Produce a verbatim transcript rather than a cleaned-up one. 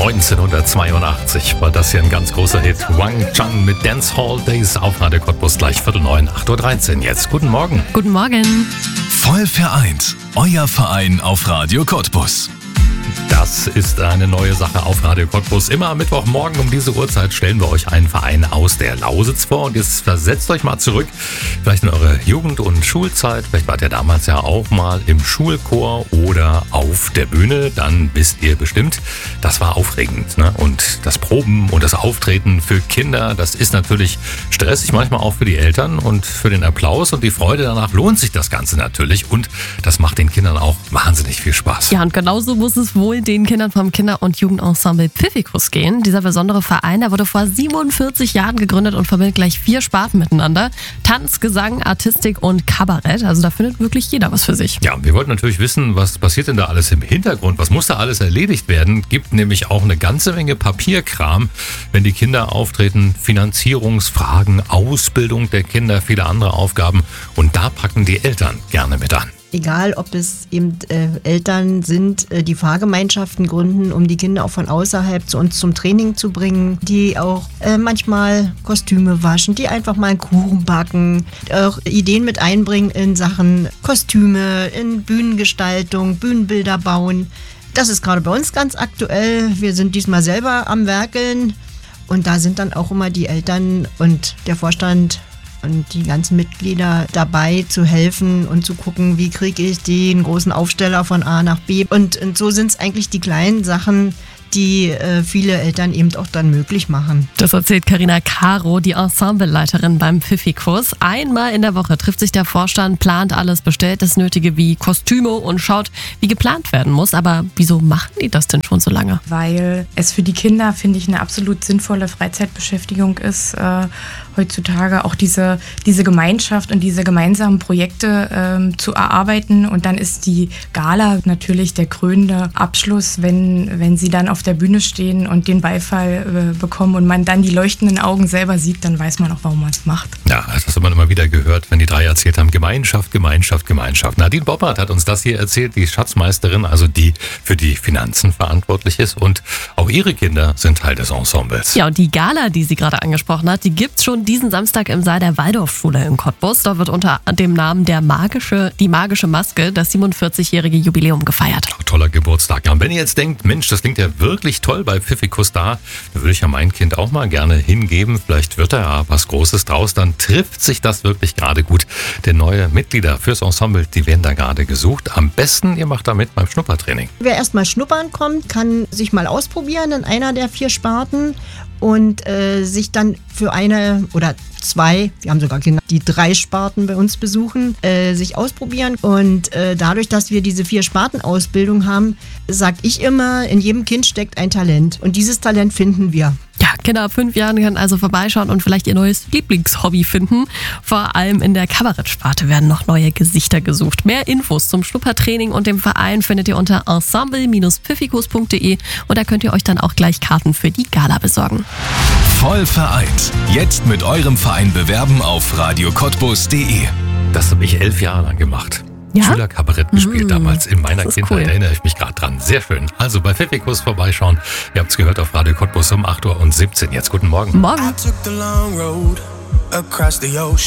neunzehnhundertzweiundachtzig war das hier ein ganz großer Hit. Wang Chang mit Dance Hall Days auf Radio Cottbus, gleich Viertel neun, acht Uhr dreizehn. Jetzt guten Morgen. Guten Morgen. Voll vereint. Euer Verein auf Radio Cottbus. Das ist eine neue Sache auf Radio Cottbus. Immer am Mittwochmorgen um diese Uhrzeit stellen wir euch einen Verein aus der Lausitz vor. Und jetzt versetzt euch mal zurück, vielleicht in eure Jugend- und Schulzeit. Vielleicht wart ihr damals ja auch mal im Schulchor oder auf der Bühne. Dann wisst ihr bestimmt, das war aufregend. Ne? Und das Proben und das Auftreten für Kinder, das ist natürlich stressig, manchmal auch für die Eltern. Und für den Applaus und die Freude danach lohnt sich das Ganze natürlich. Und das macht den Kindern auch wahnsinnig viel Spaß. Ja, und genauso muss es wohl den Kindern vom Kinder- und Jugendensemble Pfiffikus gehen. Dieser besondere Verein, der wurde vor siebenundvierzig Jahren gegründet und verbindet gleich vier Sparten miteinander. Tanz, Gesang, Artistik und Kabarett. Also da findet wirklich jeder was für sich. Ja, wir wollten natürlich wissen, was passiert denn da alles im Hintergrund? Was muss da alles erledigt werden? Gibt nämlich auch eine ganze Menge Papierkram, wenn die Kinder auftreten. Finanzierungsfragen, Ausbildung der Kinder, viele andere Aufgaben. Und da packen die Eltern gerne mit an. Egal, ob es eben äh, Eltern sind, äh, die Fahrgemeinschaften gründen, um die Kinder auch von außerhalb zu uns zum Training zu bringen, die auch äh, manchmal Kostüme waschen, die einfach mal einen Kuchen backen, auch Ideen mit einbringen in Sachen Kostüme, in Bühnengestaltung, Bühnenbilder bauen. Das ist gerade bei uns ganz aktuell. Wir sind diesmal selber am Werkeln und da sind dann auch immer die Eltern und der Vorstand und die ganzen Mitglieder dabei zu helfen und zu gucken, wie kriege ich den großen Aufsteller von A nach B. Und, und so sind es eigentlich die kleinen Sachen, die äh, viele Eltern eben auch dann möglich machen. Das erzählt Carina Caro, die Ensembleleiterin beim Pfiffikus. Einmal in der Woche trifft sich der Vorstand, plant alles, bestellt das Nötige wie Kostüme und schaut, wie geplant werden muss. Aber wieso machen die das denn schon so lange? Weil es für die Kinder, finde ich, eine absolut sinnvolle Freizeitbeschäftigung ist, äh, heutzutage auch diese, diese Gemeinschaft und diese gemeinsamen Projekte ähm, zu erarbeiten. Und dann ist die Gala natürlich der krönende Abschluss, wenn, wenn sie dann auf der Bühne stehen und den Beifall äh, bekommen und man dann die leuchtenden Augen selber sieht, dann weiß man auch, warum man es macht. Ja, das hat man immer wieder gehört, wenn die drei erzählt haben, Gemeinschaft, Gemeinschaft, Gemeinschaft. Nadine Boppert hat uns das hier erzählt, die Schatzmeisterin, also die für die Finanzen verantwortlich ist, und auch ihre Kinder sind Teil des Ensembles. Ja, und die Gala, die sie gerade angesprochen hat, die gibt's schon diesen Samstag im Saal der Waldorfschule in Cottbus. Dort wird unter dem Namen der magische, die magische Maske das siebenundvierzigjährige Jubiläum gefeiert. Oh, toller Geburtstag. Ja, und wenn ihr jetzt denkt, Mensch, das klingt ja wirklich toll bei Pfiffikus da, da würde ich ja mein Kind auch mal gerne hingeben. Vielleicht wird da ja was Großes draus. Dann trifft sich das wirklich gerade gut. Denn neue Mitglieder fürs Ensemble, die werden da gerade gesucht. Am besten, ihr macht da mit beim Schnuppertraining. Wer erst mal schnuppern kommt, kann sich mal ausprobieren in einer der vier Sparten und äh, sich dann für eine oder zwei, wir haben sogar Kinder, die drei Sparten bei uns besuchen, äh, sich ausprobieren. Und äh, dadurch, dass wir diese vier Sparten-Ausbildung haben, sag ich immer, in jedem Kind steckt ein Talent. Und dieses Talent finden wir. Ja, Kinder ab fünf Jahren können also vorbeischauen und vielleicht ihr neues Lieblingshobby finden. Vor allem in der Kabarettsparte werden noch neue Gesichter gesucht. Mehr Infos zum Schnuppertraining und dem Verein findet ihr unter ensemble Bindestrich pfiffikus punkt de und da könnt ihr euch dann auch gleich Karten für die Gala besorgen. Voll vereint. Jetzt mit eurem Verein bewerben auf radio cottbus punkt de. Das habe ich elf Jahre lang gemacht. Ja? Schülerkabarett gespielt Mmh, damals in meiner das ist Kindheit, cool. erinnere ich mich gerade dran. Sehr schön. Also bei Pfiffikus vorbeischauen. Ihr habt es gehört auf Radio Cottbus um acht Uhr siebzehn. Jetzt guten Morgen. Morgen. I took the long road across the ocean.